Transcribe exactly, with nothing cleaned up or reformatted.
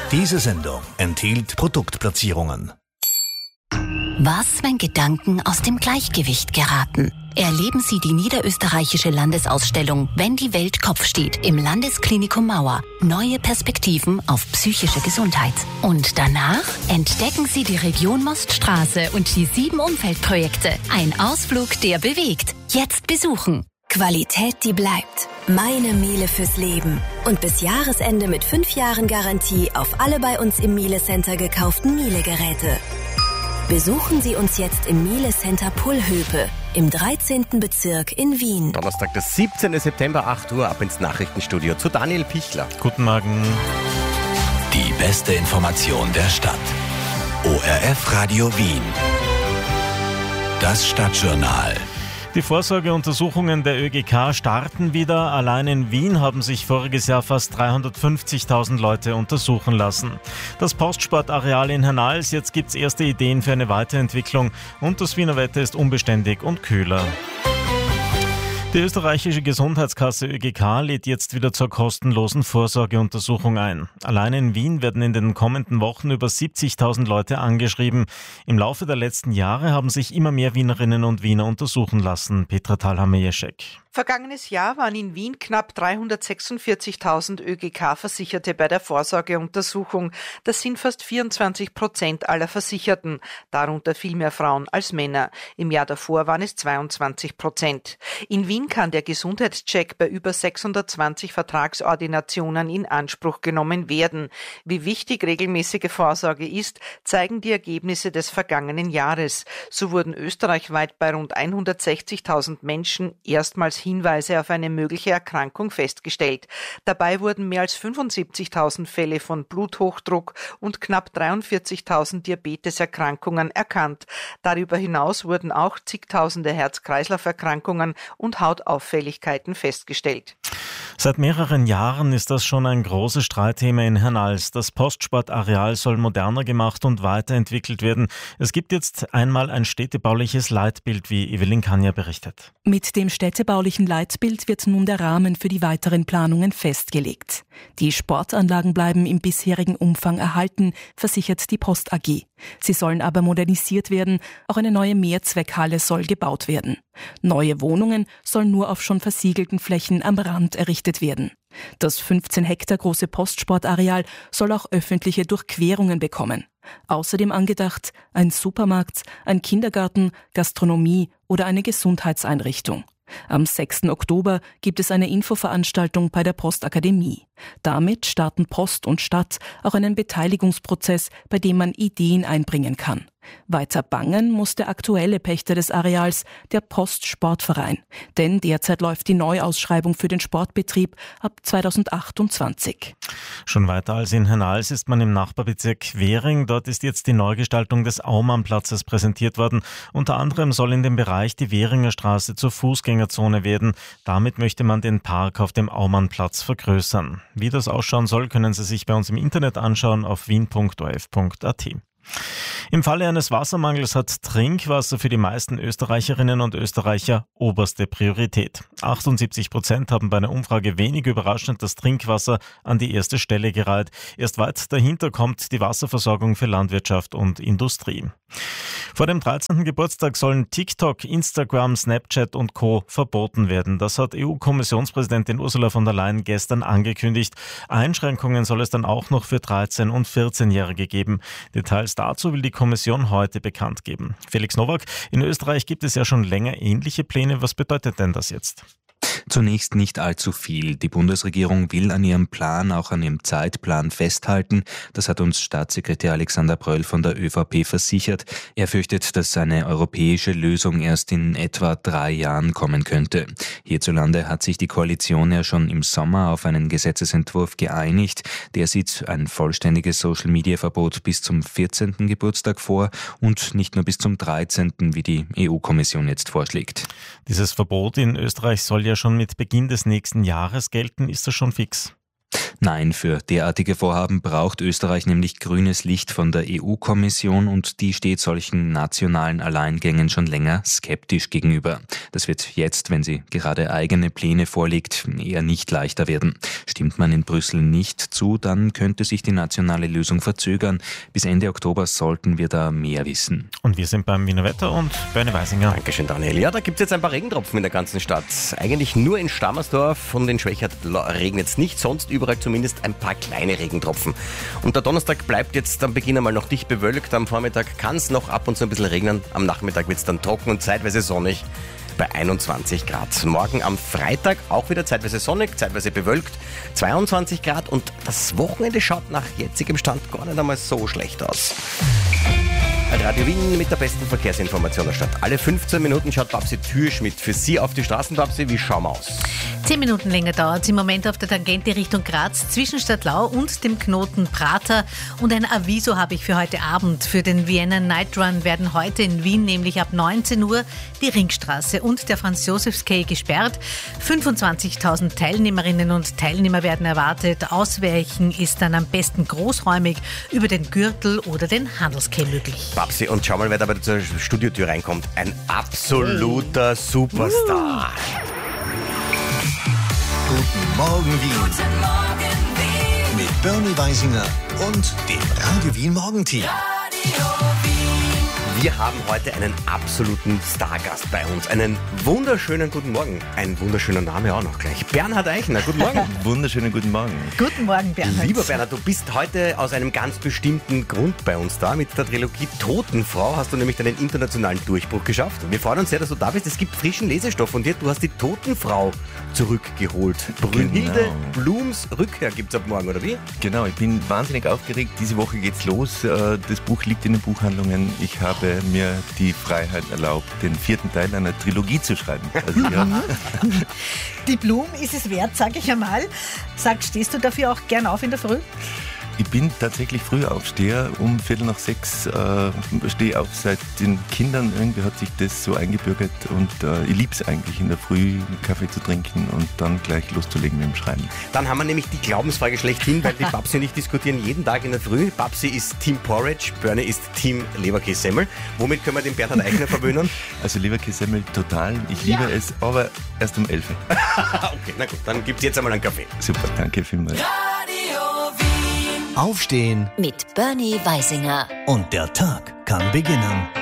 Diese Sendung enthielt Produktplatzierungen. Was, wenn Gedanken aus dem Gleichgewicht geraten? Erleben Sie die niederösterreichische Landesausstellung Wenn die Welt Kopf steht im Landesklinikum Mauer. Neue Perspektiven auf psychische Gesundheit. Und danach entdecken Sie die Region Moststraße und die sieben Umfeldprojekte. Ein Ausflug, der bewegt. Jetzt besuchen. Qualität, die bleibt. Meine Miele fürs Leben. Und bis Jahresende mit fünf Jahren Garantie auf alle bei uns im Miele Center gekauften Miele-Geräte. Besuchen Sie uns jetzt im Miele Center Pullhöpe im dreizehnten Bezirk in Wien. Donnerstag, der siebzehnten September, acht Uhr, ab ins Nachrichtenstudio zu Daniel Pichler. Guten Morgen. Die beste Information der Stadt. O R F Radio Wien. Das Stadtjournal. Die Vorsorgeuntersuchungen der Ö G K starten wieder. Allein in Wien haben sich voriges Jahr fast dreihundertfünfzigtausend Leute untersuchen lassen. Das Postsportareal in Hernals, jetzt gibt's erste Ideen für eine Weiterentwicklung und das Wiener Wetter ist unbeständig und kühler. Die österreichische Gesundheitskasse Ö G K lädt jetzt wieder zur kostenlosen Vorsorgeuntersuchung ein. Allein in Wien werden in den kommenden Wochen über siebzigtausend Leute angeschrieben. Im Laufe der letzten Jahre haben sich immer mehr Wienerinnen und Wiener untersuchen lassen. Petra Thalhammer-Jeschek. Vergangenes Jahr waren in Wien knapp dreihundertsechsundvierzigtausend Ö G K-Versicherte bei der Vorsorgeuntersuchung. Das sind fast vierundzwanzig Prozent aller Versicherten, darunter viel mehr Frauen als Männer. Im Jahr davor waren es zweiundzwanzig Prozent. In Wien kann der Gesundheitscheck bei über sechshundertzwanzig Vertragsordinationen in Anspruch genommen werden. Wie wichtig regelmäßige Vorsorge ist, zeigen die Ergebnisse des vergangenen Jahres. So wurden österreichweit bei rund hundertsechzigtausend Menschen erstmals Hinweise auf eine mögliche Erkrankung festgestellt. Dabei wurden mehr als fünfundsiebzigtausend Fälle von Bluthochdruck und knapp dreiundvierzigtausend Diabeteserkrankungen erkannt. Darüber hinaus wurden auch zigtausende Herz-Kreislauf-Erkrankungen und Hautauffälligkeiten festgestellt. Seit mehreren Jahren ist das schon ein großes Streitthema in Hernals. Das Postsportareal soll moderner gemacht und weiterentwickelt werden. Es gibt jetzt einmal ein städtebauliches Leitbild, wie Evelyn Kanja berichtet. Mit dem städtebaulichen Leitbild wird nun der Rahmen für die weiteren Planungen festgelegt. Die Sportanlagen bleiben im bisherigen Umfang erhalten, versichert die Post A G. Sie sollen aber modernisiert werden, auch eine neue Mehrzweckhalle soll gebaut werden. Neue Wohnungen sollen nur auf schon versiegelten Flächen am Rand errichtet werden. Das fünfzehn Hektar große Postsportareal soll auch öffentliche Durchquerungen bekommen. Außerdem angedacht ein Supermarkt, ein Kindergarten, Gastronomie oder eine Gesundheitseinrichtung. Am sechsten Oktober gibt es eine Infoveranstaltung bei der Postakademie. Damit starten Post und Stadt auch einen Beteiligungsprozess, bei dem man Ideen einbringen kann. Weiter bangen muss der aktuelle Pächter des Areals, der Postsportverein. Denn derzeit läuft die Neuausschreibung für den Sportbetrieb ab zweitausendachtundzwanzig. Schon weiter als in Hernals ist man im Nachbarbezirk Währing. Dort ist jetzt die Neugestaltung des Aumannplatzes präsentiert worden. Unter anderem soll in dem Bereich die Währinger Straße zur Fußgängerzone werden. Damit möchte man den Park auf dem Aumannplatz vergrößern. Wie das ausschauen soll, können Sie sich bei uns im Internet anschauen auf wien punkt o r f punkt a t. Im Falle eines Wassermangels hat Trinkwasser für die meisten Österreicherinnen und Österreicher oberste Priorität. achtundsiebzig Prozent haben bei einer Umfrage wenig überraschend das Trinkwasser an die erste Stelle gereiht. Erst weit dahinter kommt die Wasserversorgung für Landwirtschaft und Industrie. Vor dem dreizehnten Geburtstag sollen TikTok, Instagram, Snapchat und Co. verboten werden. Das hat E U-Kommissionspräsidentin Ursula von der Leyen gestern angekündigt. Einschränkungen soll es dann auch noch für dreizehn- und vierzehnjährige geben. Details dazu will die Kommission heute bekannt geben. Felix Nowak, in Österreich gibt es ja schon länger ähnliche Pläne. Was bedeutet denn das jetzt? Zunächst nicht allzu viel. Die Bundesregierung will an ihrem Plan, auch an ihrem Zeitplan festhalten. Das hat uns Staatssekretär Alexander Bröll von der Ö V P versichert. Er fürchtet, dass eine europäische Lösung erst in etwa drei Jahren kommen könnte. Hierzulande hat sich die Koalition ja schon im Sommer auf einen Gesetzesentwurf geeinigt. Der sieht ein vollständiges Social-Media-Verbot bis zum vierzehnten Geburtstag vor und nicht nur bis zum dreizehnten, wie die E U-Kommission jetzt vorschlägt. Dieses Verbot in Österreich soll ja schon mit Beginn des nächsten Jahres gelten. Ist das schon fix? Nein, für derartige Vorhaben braucht Österreich nämlich grünes Licht von der E U-Kommission und die steht solchen nationalen Alleingängen schon länger skeptisch gegenüber. Das wird jetzt, wenn sie gerade eigene Pläne vorlegt, eher nicht leichter werden. Stimmt man in Brüssel nicht zu, dann könnte sich die nationale Lösung verzögern. Bis Ende Oktober sollten wir da mehr wissen. Und wir sind beim Wiener Wetter und Bernie Weisinger. Dankeschön, Daniel. Ja, da gibt es jetzt ein paar Regentropfen in der ganzen Stadt. Eigentlich nur in Stammersdorf und in Schwächert regnet es nicht, sonst überall zumindest ein paar kleine Regentropfen. Und der Donnerstag bleibt jetzt am Beginn einmal noch dicht bewölkt. Am Vormittag kann es noch ab und zu ein bisschen regnen. Am Nachmittag wird es dann trocken und zeitweise sonnig bei einundzwanzig Grad. Morgen am Freitag auch wieder zeitweise sonnig, zeitweise bewölkt, zweiundzwanzig Grad. Und das Wochenende schaut nach jetzigem Stand gar nicht einmal so schlecht aus. Radio Wien mit der besten Verkehrsinformation der Stadt. Alle fünfzehn Minuten schaut Babsi Türschmidt für Sie auf die Straßen. Babsi, wie schauen wir aus? Zehn Minuten länger dauert es im Moment auf der Tangente Richtung Graz zwischen Stadtlau und dem Knoten Prater. Und ein Aviso habe ich für heute Abend. Für den Vienna Night Run werden heute in Wien nämlich ab neunzehn Uhr die Ringstraße und der Franz-Josefs-Quai gesperrt. fünfundzwanzigtausend Teilnehmerinnen und Teilnehmer werden erwartet. Ausweichen ist dann am besten großräumig über den Gürtel oder den Handelsquai möglich. Babsi, und schau mal, wer da bei der Studiotür reinkommt. Ein absoluter Superstar. Guten Morgen Wien. Guten Morgen, Wien. Mit Bernie Weisinger und dem Radio Wien Morgenteam. Wir haben heute einen absoluten Stargast bei uns. Einen wunderschönen guten Morgen. Ein wunderschöner Name auch noch gleich. Bernhard Eichner, guten Morgen. Wunderschönen guten Morgen. Guten Morgen, Bernhard. Lieber Bernhard, du bist heute aus einem ganz bestimmten Grund bei uns da. Mit der Trilogie Totenfrau hast du nämlich deinen internationalen Durchbruch geschafft. Wir freuen uns sehr, dass du da bist. Es gibt frischen Lesestoff von dir. Du hast die Totenfrau zurückgeholt. Brünnhilde Genau. Blums Rückkehr gibt es ab morgen, oder wie? Genau, ich bin wahnsinnig aufgeregt. Diese Woche geht's los. Das Buch liegt in den Buchhandlungen. Ich habe mir die Freiheit erlaubt, den vierten Teil einer Trilogie zu schreiben. Also, ja. Die Blum ist es wert, sage ich einmal. Sag, stehst du dafür auch gern auf in der Früh? Ich bin tatsächlich Frühaufsteher. Um Viertel nach sechs äh, stehe auf seit den Kindern. Irgendwie hat sich das so eingebürgert und äh, ich liebe es eigentlich, in der Früh einen Kaffee zu trinken und dann gleich loszulegen mit dem Schreiben. Dann haben wir nämlich die Glaubensfrage schlechthin, weil die Babsi und ich diskutieren jeden Tag in der Früh. Babsi ist Team Porridge, Bernie ist Team Leberkässemmel. Womit können wir den Bernhard Eichner verwöhnen? Also Leberkässemmel total. Ich liebe Ja. es, aber erst um elf. Okay, na gut, dann gibt's jetzt einmal einen Kaffee. Super, danke vielmals. Aufstehen Mit Bernie Weisinger. und der Tag kann beginnen.